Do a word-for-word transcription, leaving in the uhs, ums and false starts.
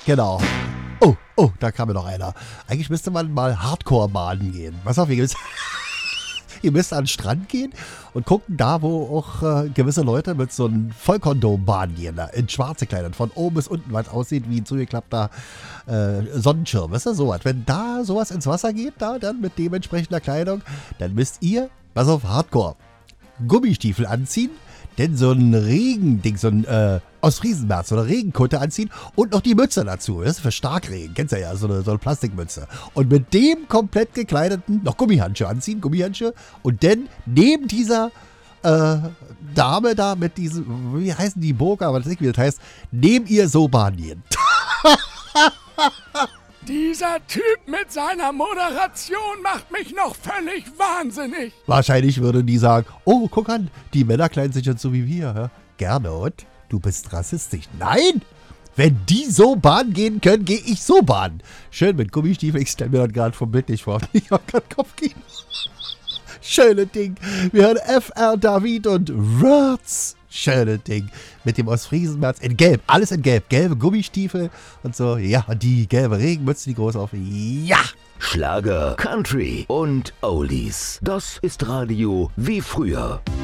Genau. Oh, oh, da kam mir noch einer. Eigentlich müsste man mal Hardcore baden gehen. Pass auf, ihr müsst, ihr müsst an den Strand gehen und gucken da, wo auch äh, gewisse Leute mit so einem Vollkondom baden gehen, da, in schwarze Kleidern, von oben bis unten, was aussieht wie ein zugeklappter äh, Sonnenschirm. Weißt du, sowas. Wenn da sowas ins Wasser geht, da dann mit dementsprechender Kleidung, dann müsst ihr, pass auf, Hardcore, Gummistiefel anziehen, denn so ein Regending, so ein äh, Ostfriesenmärz, so eine Regenkutte anziehen und noch die Mütze dazu. Das ist für Starkregen, kennst du ja, so eine, so eine Plastikmütze. Und mit dem komplett gekleideten, noch Gummihandschuhe anziehen, Gummihandschuhe. Und dann neben dieser äh, Dame da mit diesem, wie heißen die Burka, aber das nicht, wie das heißt, neben ihr so baden gehen. Dieser Typ mit seiner Moderation macht mich noch völlig wahnsinnig. Wahrscheinlich würden die sagen, oh, guck an, die Männer kleiden sich jetzt so wie wir. Ja? Gernot, du bist rassistisch. Nein, wenn die so baden gehen können, gehe ich so baden. Schön mit Gummistiefeln, ich stelle mir das gerade vom Bild nicht vor. Ich habe gerade Kopfkino. Schöne Ding. Wir hören F R David und Rötz. Schöne Ding. Mit dem Ostfriesenmärz in Gelb. Alles in Gelb. Gelbe Gummistiefel und so. Ja, und die gelbe Regenmütze, die groß auf. Ja! Schlager, Country und Oldies. Das ist Radio wie früher.